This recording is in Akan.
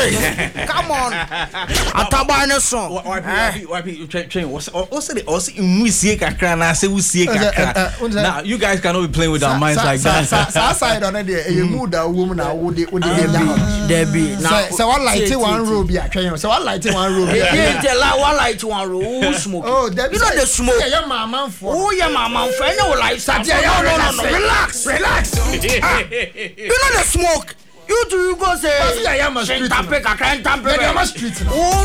Come on. Atabane song. What's now you guys cannot be playing with our minds like that. Side on it, you move the woman out with the Debbie. So I like one robe. So I like one robe. One light one robe. Smoke. Oh, Debbie, you know the smoke. Your mama for. Oh, your mama for. No light. No. Relax. You know the smoke. You go say. I am a street. Oh